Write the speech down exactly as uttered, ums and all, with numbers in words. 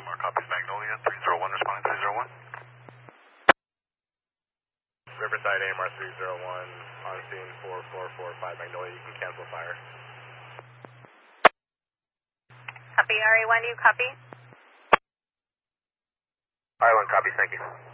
R copies Magnolia, three zero one responding three zero one. Riverside A M R three zero one, on scene four four four five Magnolia, you can cancel fire. Copy, R A one, you copy? R A one, copy, thank you.